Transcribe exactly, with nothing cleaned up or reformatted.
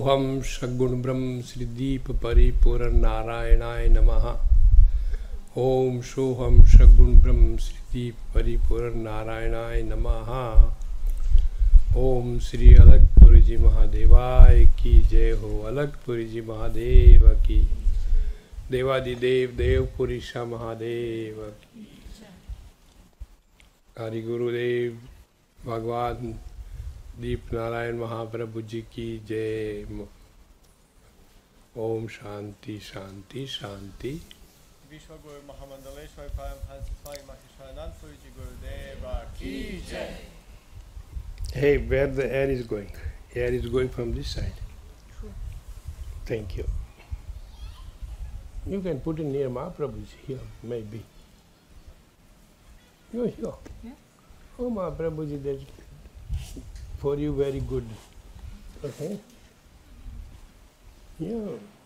ओम सद्गुण ब्रह्म श्री दीप परिपूर्ण नारायणाय नमः। ओम सोहम सद्गुण ब्रह्म श्री दीप परिपूर्ण नारायणाय नमः। ओम श्री अलगपुरी जी महादेवाय की जय हो। अलगपुरी जी महादेव की, देवादिदेव देवपुरीशा महादेव की। हरि गुरुदेव भगवान दीप नारायण महाप्रभु जी की जय। ओम शांति शांति शांति। विश्व गुरु महामंडलेश्वर परम हंस स्वामी महर्षि जी गुरुदेव की जय। Hey, where the air is going? Air is going from this side. Thank you. You can put it near Mahaprabhuji here, maybe. You here. Yeah. Oh, Mahaprabhuji, that's for you very good. Okay? Yeah.